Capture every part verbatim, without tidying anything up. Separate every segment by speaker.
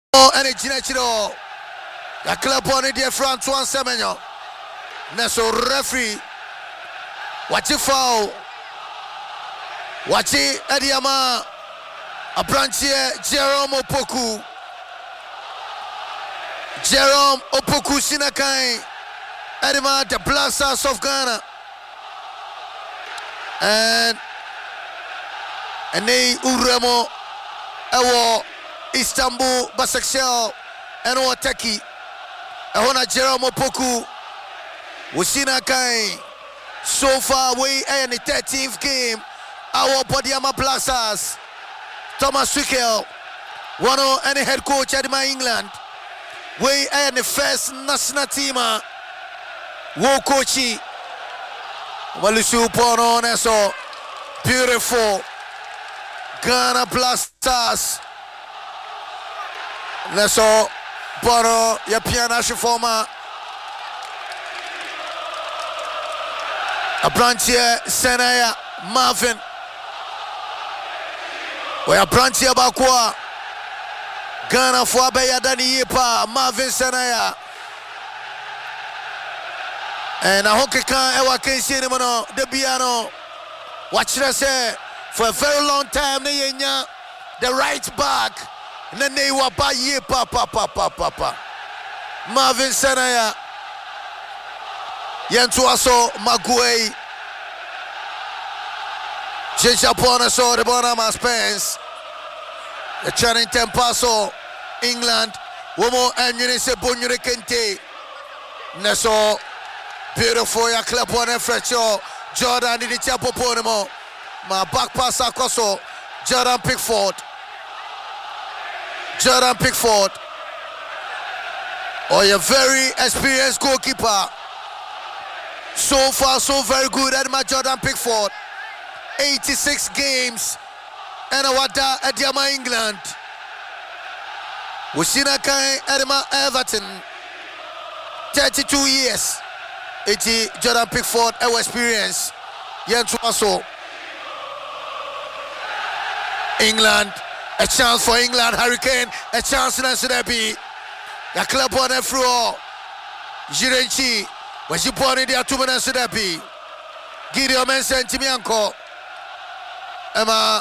Speaker 1: and a Ginechiro. A club on it, dear Francois Semenyo. Neso referee. Watch it foul. Watch it, Ediama. A branch here, Jerome Opoku. Jerome Opoku Sinakai. Edima, the Blasters of Ghana. And Ene Uremo Ewo Istanbul Basaksehir and Wataki. Ehona Jerome Opoku. Sinakai. So far away in the thirteenth game. Our Bodiama Blasters. Thomas Tuchel, one of any head coach at my England. We are the first national team. Wo coachy. Walusu Pono so beautiful. Ghana Blasters. Neso Bono Yapiana Shifoma. A branch here, Senaya Marvin. We are branch here Bakwa. Ghana for Abeya Dani Yepa, Marvin Senaya. And I hope you can ever can see him on the piano. Watch us say for a very long time, the right back. And then they were by Yepa, papa, papa, papa. Marvin Senaya. Yentuaso Maguey. Jejapona so the Bonama Spence. The Channing Tempaso, England. Womo and Unise Bunyure Kente. Neso. Beautiful ya club one Frecho. Jordan in the Chapo Ponemo. My back pass Akoso. Jordan Pickford. Jordan Pickford. Oh, you're very experienced goalkeeper. So far, so very good at my Jordan Pickford. eighty-six games. And a wada at Yama England. Wusina Kai Edema Everton. thirty-two years. eighty Jordan Pickford, our experience. Yentuaso. England. A chance for England. Hurricane. A chance in Sudebi. The club on the floor. Jirenchi. Was you born in the Atumana Sudebi? Gideon Mensa and Timianko. Emma.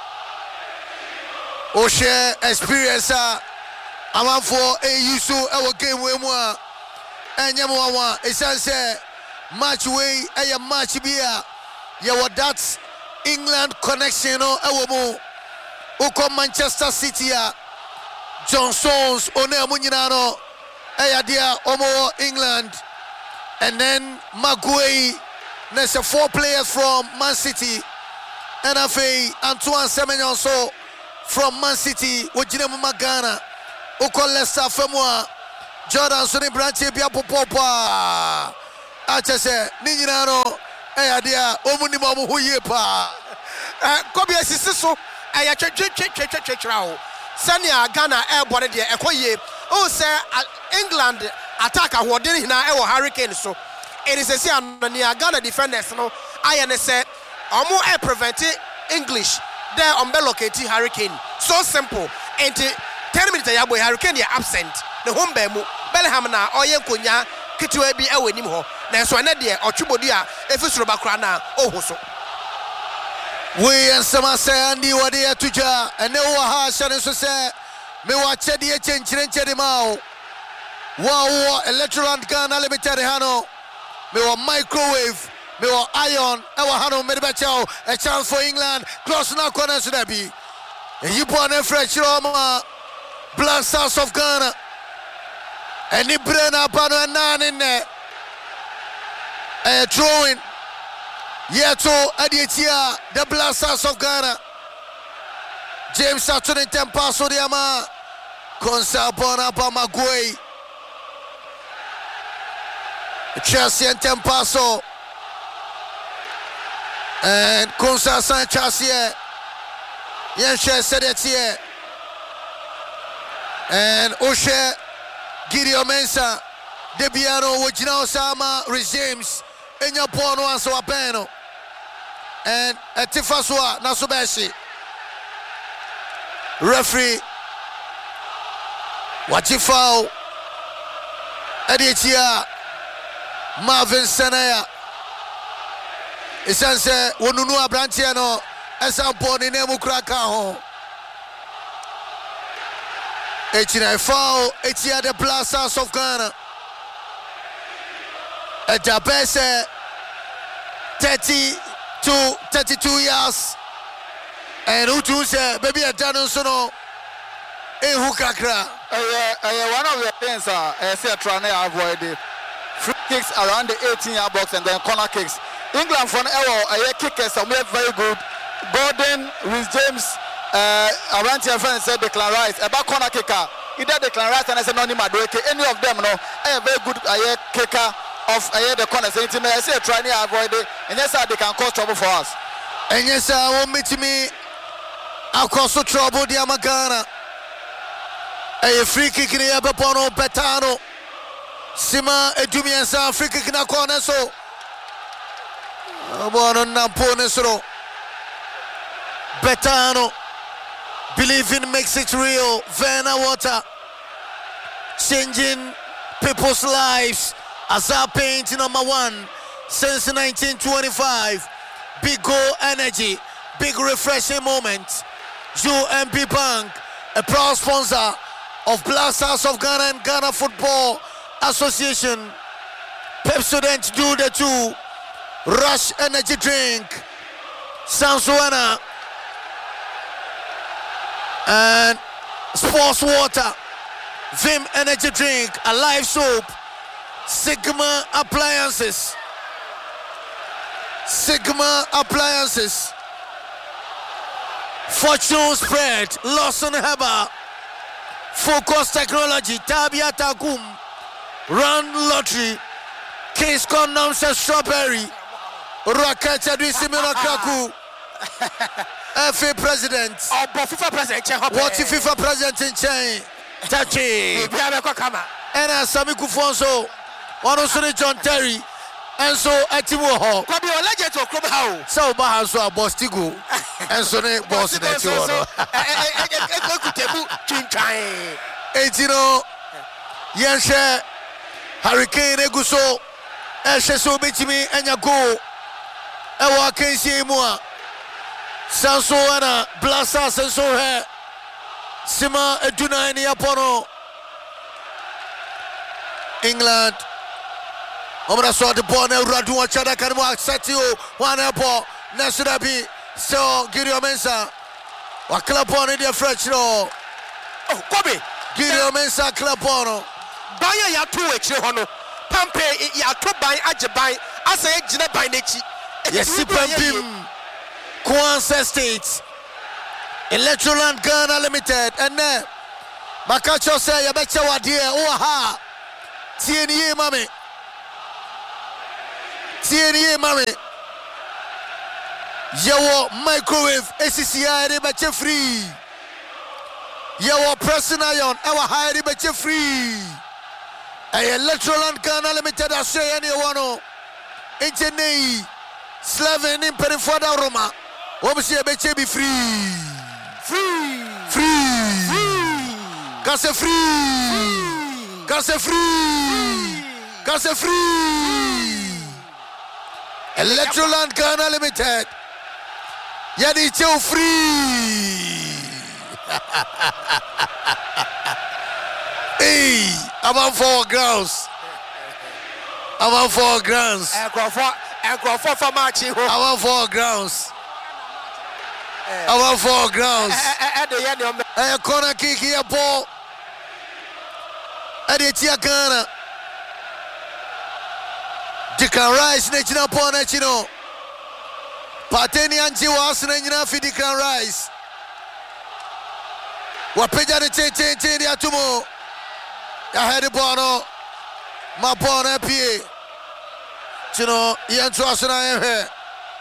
Speaker 1: Oshe experience. I'm on for a Yusu. Our game with moi. And Yamawa. It's a match way. A match beer. Yeah, what that's England connection. Our mo. Uko Manchester City. John Stones. One Muninano. Aya dia Omo England. And then Maguey, there's a four players from Man City. N F A, Antoine Semenyo so from Man City. Ojinemu Magana, Oko Leicester Femwa, Jordan Sonny Branche Biapo Popa. Achese, Ninjano, Eyadia, Omunimamu Huyepa.
Speaker 2: Kobe Sisso, Aya Chechao, Sanya Ghana Airborne, Ekoye. Oh, sir, England. Attacker who didn't know Hurricane so it is a say near Ghana defenders no I say or more air prevent English there on Belocati Hurricane so simple and ten minutes ya boy Hurricane ya absent the home bemu Bellingham na or Yankonya Kitwe be away anymore na so na there or Chubodia if it's Robacra na oh so
Speaker 1: we and some say Andy Wadia Tuja and no ha shan so say me watch the change change mao. Wow, Electroland Ghana Limited Hano. Me wa microwave. Me wa iron. Ewa Hano Medibachao. A chance for England. Close now corner to that be. And you put a fresh Roma. Blasters of Ghana. And he bring up on a nine in there. A throwing. Yeto Adietia. The Blasters of Ghana. James Saturn in Tempaso Diama. Consa Bonapa Maguey. Chelsea and Tempaso and Konsa San Chelsea Yenshe said it here and Oshe Gideon Mensa Debiano Wajina Osama regimes in your porno and so apeno and Atifaswa Nasubeshi referee Wachi foul. Edichia Marvin Senaya. Isanse wonunu abrantie no esampo ni nemu kraka ho. Echina foul etia the Blasters of Ghana. Ejabese thirty to thirty-two years. And Utu say baby a done so no. Ehu kakra.
Speaker 3: Uh, uh, one of the things uh, I say trying to avoid the free kicks around the eighteen-yard box and then corner kicks. England for an error, uh, kickers are very good. Gordon, Rhys James, uh, around your friend said Declan Rice. About corner kicker, either Declan Rice and I said no, any of them no, a very good uh, kicker of uh, the corners. I say trying to avoid it, and yes, they can cause trouble for us.
Speaker 1: And yes, I won't meet me. I'll cause trouble, the Amagana. A free kick in the Abapono, Betano. Sima Edumiansa, free kick in the corner. So, Bono Namponesro. Betano. Believing makes it real. Verna Water. Changing people's lives. Azar Paint number one since nineteen twenty-five. Big goal energy. Big refreshing moment. U M B Bank, a proud sponsor of Blasters of Ghana and Ghana Football Association. Pepsodent do the two. Rush energy drink. Sansuana. And sports water. Vim energy drink. Alive soap. Sigma appliances. Sigma appliances. Fortune spread. Lawson Heba. Focus technology. Tabia Takum. Run lottery. Case condoms and strawberry. Raketa Dusimina Kraku. F A president.
Speaker 2: Oh, FIFA president.
Speaker 1: What if FIFA president in China? Tachi. And as Sami Kufonso. One also John Terry. And so Atiwo Ho.
Speaker 2: Could be a legend of Club How.
Speaker 1: So Bahanso a Bostigo. And so they boss in it. Eighteen. Yanshe Hurricane Eguso. Esheso Bitimi and Yago. Ewa Kensi Mua. Sansoana. Blasters and so her. Sima Eduna in Yapono. England. Omra saw the ball now. Radu Wachada Kanwa Satio. One airport. Nasurabi. So Gideon Mensa. Waklapono in the French law.
Speaker 2: Oh, Kobe.
Speaker 1: Gideon Mensa Clapono.
Speaker 2: Baya ya two weeks. Pampe ya two by Ajabai. I say Jina by Nechi.
Speaker 1: Yes, Pampim. Kwanzaa State. Electroland Ghana Limited. And then Makacho say ya betcha wadia. Oh ha. T N E mami. T N E mami. Yawo microwave A C C I betcha free. Yawo pressing iron. Ewa high betcha free. A Electroland Ghana Limited. I say anyone. Inchene. Slaven in Perifoda Roma. Obviously betcha be free.
Speaker 2: Free.
Speaker 1: Free.
Speaker 2: Free.
Speaker 1: Cause free. Cause free. Cause free. Electroland Ghana Limited. Yadi Chow free. Hey, I'm on four grounds. I'm on four grounds.
Speaker 2: Aircraft for marching.
Speaker 1: I'm on four grounds. I'm on four grounds. A corner kick here, ball. Adetia Ghana. Declan Rice, National Ponachino. Pateni Anji was Nina for Declan Rice. Wapeja the Chen Chen the Atumo. I had the Bono. My Bono P. Chino, Ian Trosson, I am here.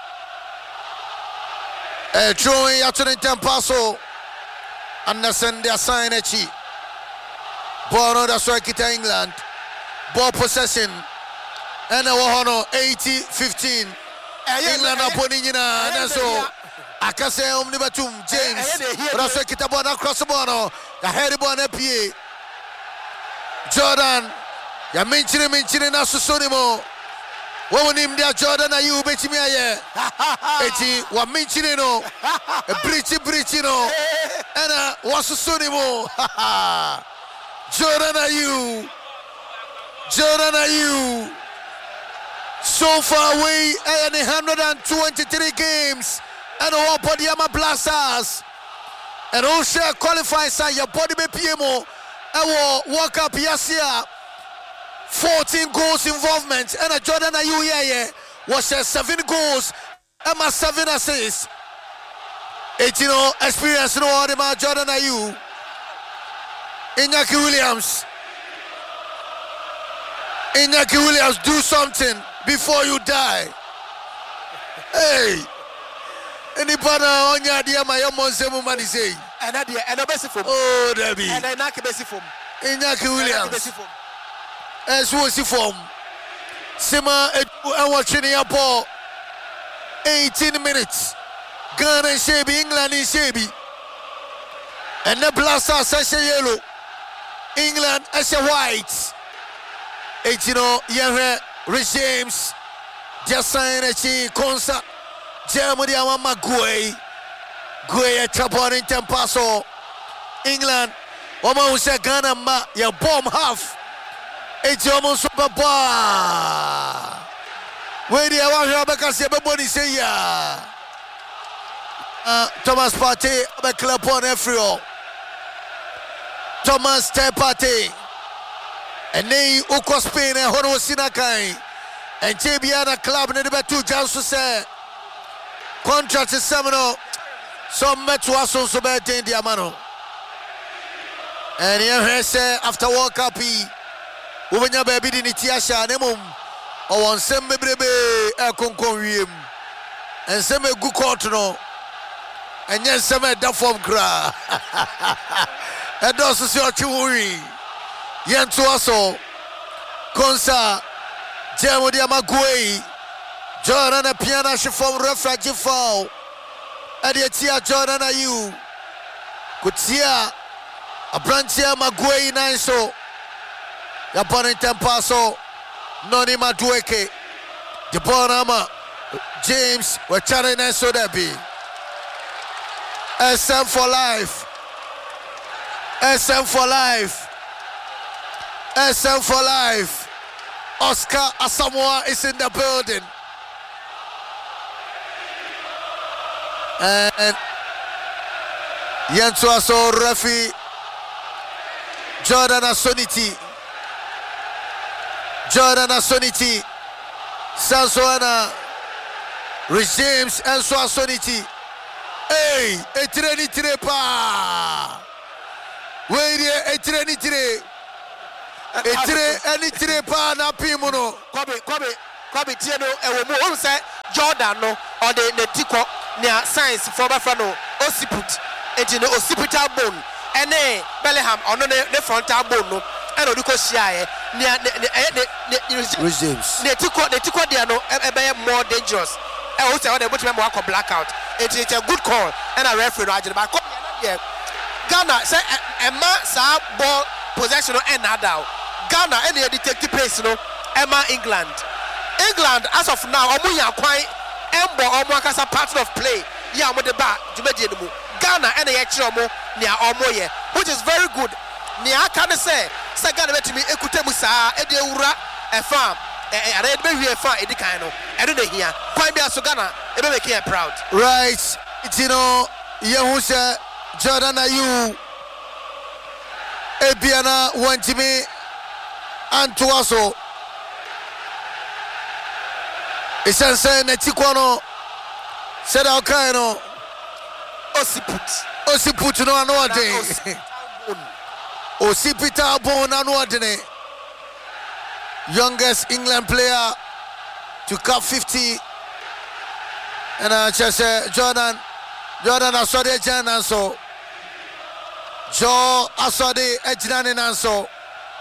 Speaker 1: A throwing Yaturin Tempaso. Anderson, their sign a cheat. Bono, that's why kita England. Ball possession. And a Wahono eighty fifteen. England upon Inina. And so Akase Omnibatum James. That's why kita Bono across the Bono. The head Bono P. Jordan, ya menchire menchire na susonimo. Wo nim dia Jordan Ayew betimi aye. Eti wa menchire no. E brichi brichi no. Ena wa susonimo. Jordan Ayew. Jordan Ayew. So far away in one hundred twenty-three games. And our body ama blasters. And also qualifies your body be P M O. Our World Cup year. fourteen goals involvement. And a Jordan Ayew yeah was seven goals. And seven assists. eighteen experience no other Jordan Ayew. Iñaki Williams. Iñaki Williams, do something before you die. Hey. Anybody on your dear my own money say?
Speaker 2: And I dear and a best form.
Speaker 1: Oh, Debbie.
Speaker 2: And I knock a best form.
Speaker 1: Iñaki Williams. As was he form. Sima and watching your ball. eighteen minutes. Ghana and Shabi, England and Shabi. And the blaster says yellow. England as a white. eighteen year regimes. Just sign a chi concert. Germany Awama Gwe. Gwe a Trapon in Tempaso. England. Wama who said Ghana ma ya bomb half. eighteen almost super bar. Where the Awa Rebecca Sebaboni say ya. Thomas Partey a club on Efrio. Thomas Partey. And they uko Spain and Horo Sinakai. And Jabiana club and the two Jansu say contract is seminal. Some Metwaso so bad in Diamano. And here say after World Cup he when your baby in Tiasha Nemum or on some baby a concomium and some a good quarter and yes some a duff from cra. And also your chiwuri. Yantuaso Konsa Jemodia Magui Jordan a piano she from refragile foul Adiatia Jordan Ayew Kutia a branchia Magui Nanso Yapon Tempaso Noni Madueke the Bonama James were chatting and so that be S M for life S M for life S M for life. Oscar Asamoah is in the building. And Yantuaso Refi Jordan Asoniti. Jordan Asoniti. Sansoana Rich James and Swasoniti. Hey, etreni trepa. Wait here, etreni tre. Etre any tre pa na pimuno.
Speaker 2: Kobe, Kobe, Kobe, Tiano, and we move say Jordan no or the the Tico near science for Bafano, Ossiput, and you know occipital bone, and a Bellingham on the frontal bone, no, and Oduko Shire near the
Speaker 1: James.
Speaker 2: The Tico, the Tico, they are no more dangerous. I also want to put them walk on blackout. It's a good call, and a referee, Roger, but Ghana say a man ball possession and now. Ghana any detective place no Emma England England as of now omo ya kwan embo omo akasa partner of play ya omo de ba djumedie no mu Ghana any ye kire omo nia omo ye which is very good nia aka ne say say Ghana betimi ekutemu saa e de ewura e farm e are de be wie farm e di kan no e do de hia kwan bia so Ghana e be make you proud
Speaker 1: right you know yehu say Jordan Ayew Ebiana wantimi Antuaso Isanse Netikono said our kind of
Speaker 2: Ossiput
Speaker 1: Ossiput no anode Ossipita Bon anode youngest England player to cup fifty and I just say Jordan Jordan Asode Jan so Joe Asode Ejnan and so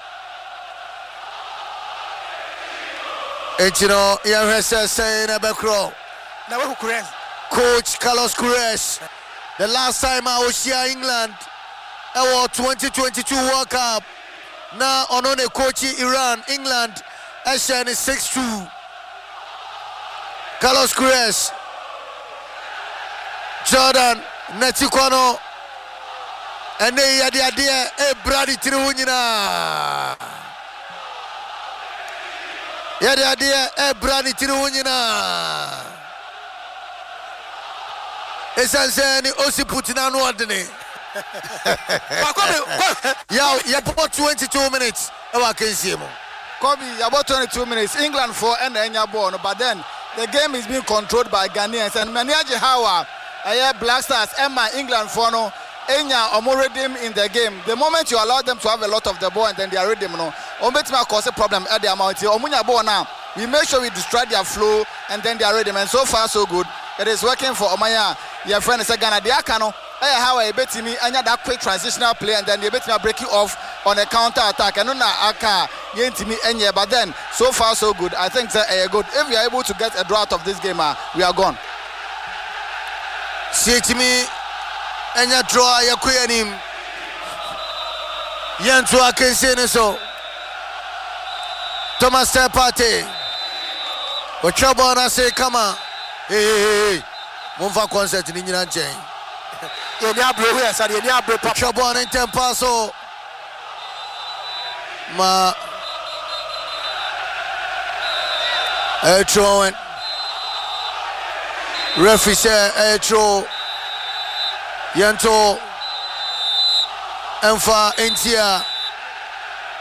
Speaker 1: and you know, yeah, saying a backrow.
Speaker 2: Now,
Speaker 1: Coach Carlos Queiroz. The last time I was here in England, our twenty twenty-two World Cup, na ono ne coach Iran England ɛhyɛ six two. Carlos Queiroz, Jordan Netikono, and they had the idea a Brady Tiruunina. Yeah, the idea a Brady Tiruunina. Esanseni Osi Putina no ordine. Yeah, yeah, about twenty-two minutes. I can see him.
Speaker 3: Kobe, about twenty-two minutes. England for and Enya born, but then the game is being controlled by Ghanaians and Maniaji Hawa, uh, Black Stars, Emma, England for no, Enya, Omo rhythm in the game. The moment you allow them to have a lot of the ball and then they are rhythm, no, Ometima cause a problem at the amount. Omunya ball now. We make sure we destroy their flow and then they are rhythm. And so far, so good. It is working for Omaya. Your friend is a Ghana. They are cano. Hey, how I bet me and that quick transitional play and then they bet me break you off on a counter attack. And na aka yenti me enye, but then so far so good. I think that uh, good. If we are able to get a draw out of this game, uh, we are gone.
Speaker 1: See to me, enya draw ya kuyanim. Yantu akensene so. Thomas Tepate. Ochabo say come on. Hey, hey, hey. Mumfa concert ni nyina nchen.
Speaker 2: Yeni abro here sir, yeni abro papa.
Speaker 1: Ochabo na tempa so. Ma a throwing. Referee say a throw. Yanto Enfa Entia.